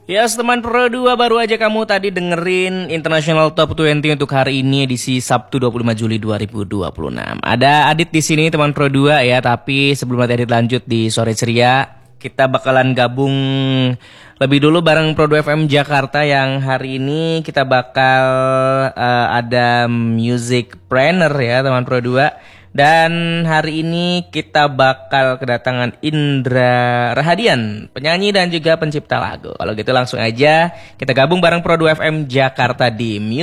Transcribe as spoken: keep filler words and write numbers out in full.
Ya, teman Pro dua, baru aja kamu tadi dengerin International Top dua puluh untuk hari ini edisi Sabtu dua puluh lima Juli dua ribu dua puluh enam. Ada Adit di sini teman Pro dua ya, tapi sebelum nanti Adit lanjut di sore ceria, kita bakalan gabung lebih dulu bareng Pro dua F M Jakarta yang hari ini kita bakal uh, ada Music Planner ya teman Pro dua. Dan hari ini kita bakal kedatangan Indra Rahadian, penyanyi dan juga pencipta lagu. Kalau gitu langsung aja kita gabung bareng Pro dua F M Jakarta di Music